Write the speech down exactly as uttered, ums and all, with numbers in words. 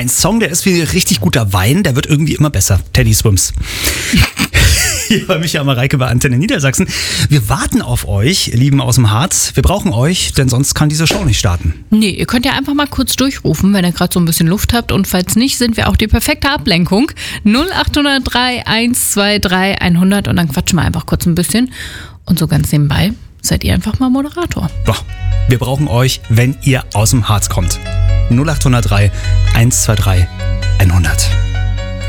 Song, der ist wie richtig guter Wein, der wird irgendwie immer besser. Teddy Swims. Hier bei Michael Mareike bei Antenne Niedersachsen. Wir warten auf euch, Lieben aus dem Harz. Wir brauchen euch, denn sonst kann diese Show nicht starten. Nee, ihr könnt ja einfach mal kurz durchrufen, wenn ihr gerade so ein bisschen Luft habt. Und falls nicht, sind wir auch die perfekte Ablenkung. null acht null drei, eins zwei drei, hundert und dann quatschen wir einfach kurz ein bisschen. Und so ganz nebenbei seid ihr einfach mal Moderator. Boah, wir brauchen euch, wenn ihr aus dem Harz kommt. null acht null drei, eins zwei drei, hundert.